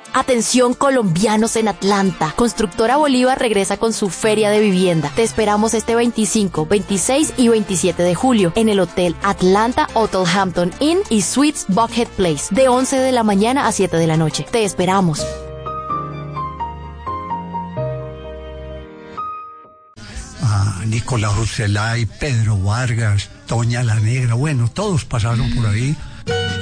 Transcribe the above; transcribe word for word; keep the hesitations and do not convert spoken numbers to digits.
Atención colombianos en Atlanta. Constructora Bolívar regresa con su feria de vivienda. Te esperamos este veinticinco, veintiséis y veintisiete de julio en el Hotel Atlanta Hotel Hampton Inn y Suites Buckhead Place de once de la mañana a siete de la noche. Te esperamos. Ah, Nicolás Urselay, Pedro Vargas, Toña la Negra, bueno, todos pasaron por ahí.